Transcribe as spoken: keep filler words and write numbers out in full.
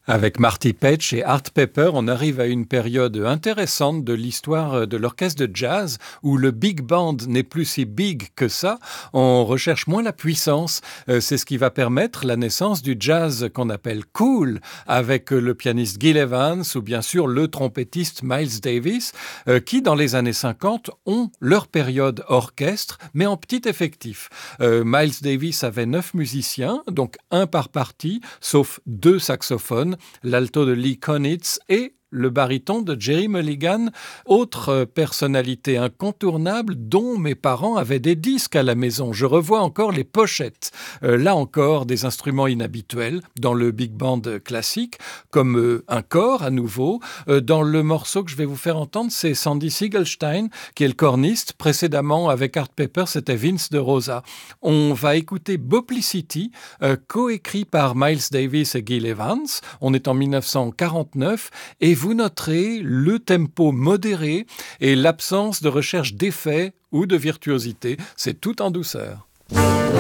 Avec Marty Petch et Art Pepper, on arrive à une période intéressante de l'histoire de l'orchestre de jazz où le big band n'est plus si big que ça. On recherche moins la puissance. Euh, c'est ce qui va permettre la naissance du jazz qu'on appelle cool avec le pianiste Gil Evans ou bien sûr le trompettiste Miles Davis euh, qui dans les années cinquante ont leur période orchestre mais en petit effectif. Euh, Miles Davis avait neuf musiciens, donc un par partie, sauf deux saxophones, l'alto de Lee Konitz et le baryton de Jerry Mulligan, autre personnalité incontournable dont mes parents avaient des disques à la maison. Je revois encore les pochettes. Euh, là encore, des instruments inhabituels dans le big band classique, comme euh, un corps à nouveau. Euh, dans le morceau que je vais vous faire entendre, c'est Sandy Siegelstein, qui est le corniste. Précédemment, avec Art Pepper, c'était Vince de Rosa. On va écouter Boplicity, euh, coécrit par Miles Davis et Gil Evans. On est en dix-neuf cent quarante-neuf et vous noterez le tempo modéré et l'absence de recherche d'effets ou de virtuosité. C'est tout en douceur.